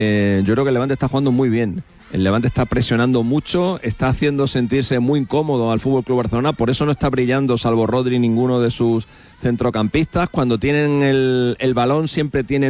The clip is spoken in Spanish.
yo creo que el Levante está jugando muy bien. El Levante está presionando mucho, está haciendo sentirse muy incómodo al Fútbol Club Barcelona, por eso no está brillando, salvo Rodri, ninguno de sus centrocampistas. Cuando tienen el balón siempre tienen